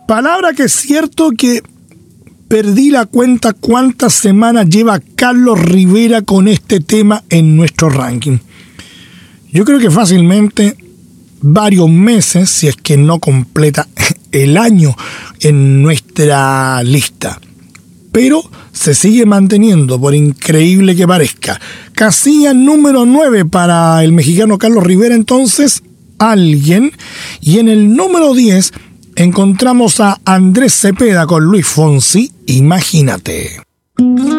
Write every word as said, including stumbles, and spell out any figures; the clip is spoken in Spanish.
Palabra que es cierto que perdí la cuenta cuántas semanas lleva Carlos Rivera con este tema en nuestro ranking. Yo creo que fácilmente varios meses, si es que no completa el año en nuestra lista. Pero se sigue manteniendo, por increíble que parezca. Casilla número nueve para el mexicano Carlos Rivera, entonces, Alguien. Y en el número diez encontramos a Andrés Cepeda con Luis Fonsi, Imagínate.